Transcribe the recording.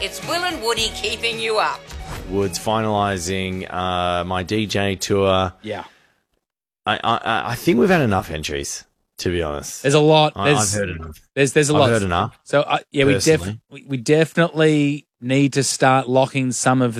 It's Will and Woody keeping you up. Woods finalising my DJ tour. Yeah. I think we've had enough entries, to be honest. There's a lot. I've heard enough. There's a lot. I've heard enough. So, we definitely need to start locking some of